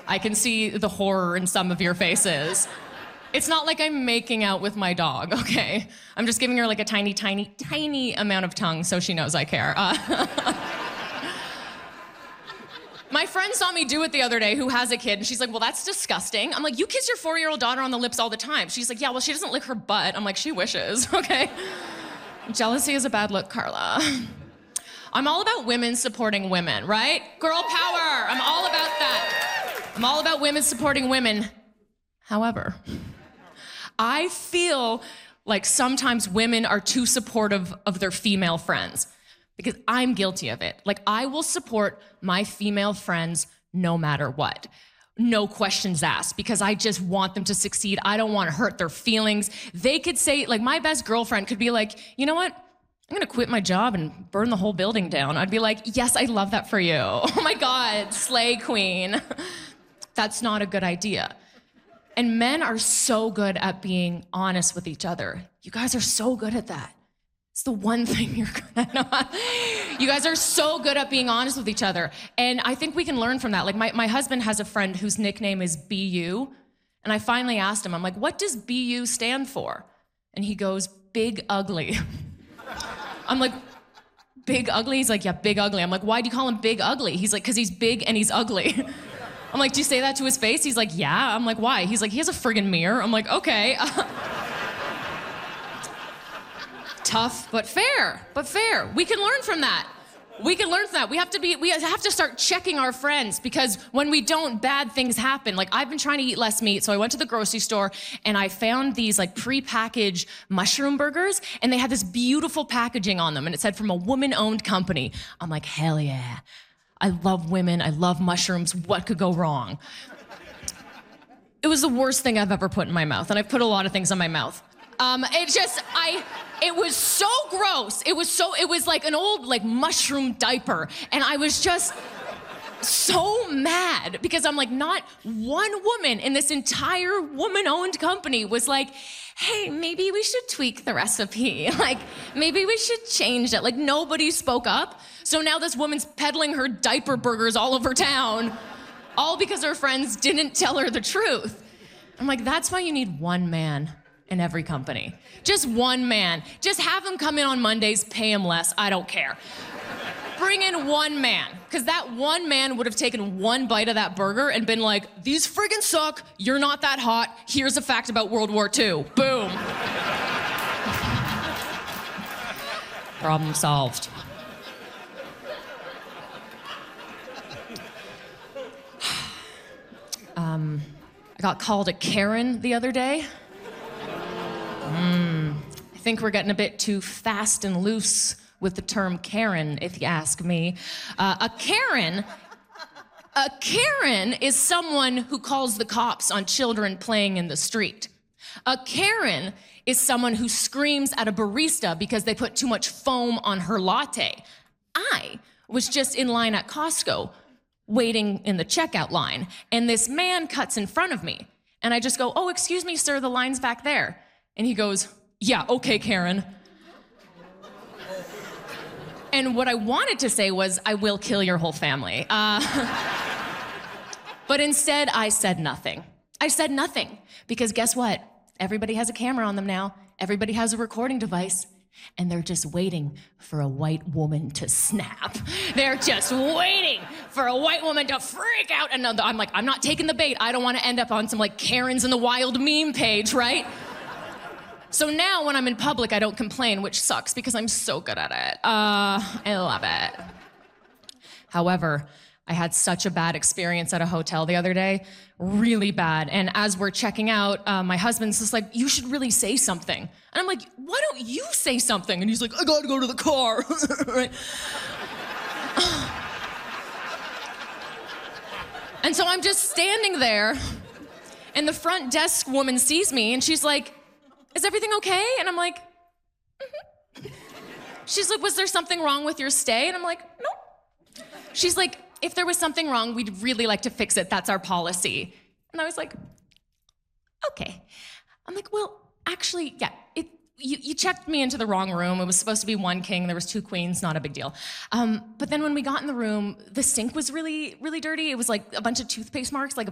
I can see the horror in some of your faces. It's not like I'm making out with my dog, okay? I'm just giving her like a tiny, tiny, tiny amount of tongue so she knows I care. My friend saw me do it the other day, who has a kid, and she's like, well, that's disgusting. I'm like, you kiss your 4-year-old daughter on the lips all the time. She's like, yeah, well, she doesn't lick her butt. I'm like, she wishes, okay? Jealousy is a bad look, Carla. I'm all about women supporting women, right? Girl power, I'm all about that. I'm all about women supporting women. However, I feel like sometimes women are too supportive of their female friends, because I'm guilty of it. Like, I will support my female friends no matter what. No questions asked, because I just want them to succeed. I don't want to hurt their feelings. They could say, like, my best girlfriend could be like, you know what? I'm gonna quit my job and burn the whole building down. I'd be like, yes, I love that for you. Oh my God, slay queen. That's not a good idea. And men are so good at being honest with each other. You guys are so good at that. It's the one thing you're good at. You guys are so good at being honest with each other. And I think we can learn from that. Like my husband has a friend whose nickname is BU. And I finally asked him, I'm like, what does BU stand for? And he goes, big ugly. I'm like, big ugly? He's like, yeah, big ugly. I'm like, why do you call him big ugly? He's like, because he's big and he's ugly. I'm like, do you say that to his face? He's like, yeah. I'm like, why? He's like, he has a friggin' mirror. I'm like, okay. Tough, but fair, We can learn from that. We have to start checking our friends, because when we don't, bad things happen. Like, I've been trying to eat less meat, so I went to the grocery store and I found these like pre-packaged mushroom burgers, and they had this beautiful packaging on them, and it said from a woman-owned company. I'm like, hell yeah. I love women, I love mushrooms, what could go wrong? It was the worst thing I've ever put in my mouth, and I've put a lot of things in my mouth. It was so gross. It was like an old like mushroom diaper, and I was just so mad, because I'm like, not one woman in this entire woman-owned company was like, hey, maybe we should tweak the recipe. Like, maybe we should change it. Like, nobody spoke up. So now this woman's peddling her diaper burgers all over town, all because her friends didn't tell her the truth. I'm like, that's why you need one man in every company. Just one man. Just have him come in on Mondays, pay him less, I don't care. Bring in one man, because that one man would have taken one bite of that burger and been like, these friggin' suck, you're not that hot, here's a fact about World War II. Boom. Problem solved. I got called a Karen the other day. I think we're getting a bit too fast and loose with the term Karen, if you ask me. A Karen is someone who calls the cops on children playing in the street. A Karen is someone who screams at a barista because they put too much foam on her latte. I was just in line at Costco, waiting in the checkout line, and this man cuts in front of me. And I just go, oh, excuse me, sir, the line's back there. And he goes, yeah, okay, Karen. And what I wanted to say was, I will kill your whole family. But instead, I said nothing. I said nothing, because guess what? Everybody has a camera on them now. Everybody has a recording device. And they're just waiting for a white woman to snap. They're just waiting for a white woman to freak out. And I'm like, I'm not taking the bait. I don't want to end up on some like Karen's in the Wild meme page, right? So now when I'm in public, I don't complain, which sucks because I'm so good at it. I love it. However, I had such a bad experience at a hotel the other day, really bad. And as we're checking out, my husband's just like, you should really say something. And I'm like, why don't you say something? And he's like, I gotta go to the car. Right? And so I'm just standing there, and the front desk woman sees me, and she's like, is everything okay? And I'm like, mm-hmm. She's like, was there something wrong with your stay? And I'm like, no. She's like, if there was something wrong, we'd really like to fix it. That's our policy. And I was like, okay. I'm like, well, actually, yeah, you checked me into the wrong room. It was supposed to be one king. There was two queens, not a big deal. But then when we got in the room, the sink was really, really dirty. It was like a bunch of toothpaste marks, like